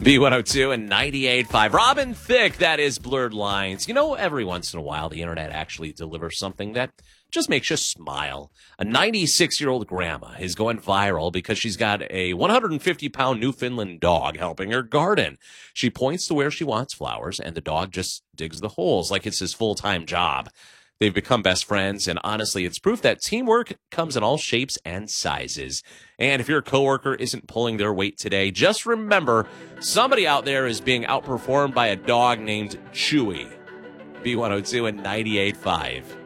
B102 and 98.5. Robin Thicke, that is Blurred Lines. You know, every once in a while, the internet actually delivers something that just makes you smile. A 96-year-old grandma is going viral because she's got a 150-pound Newfoundland dog helping her garden. She points to where she wants flowers, and the dog just digs the holes like it's his full-time job. They've become best friends, and honestly, it's proof that teamwork comes in all shapes and sizes. And if your coworker isn't pulling their weight today, just remember, somebody out there is being outperformed by a dog named Chewy. B102 and 98.5.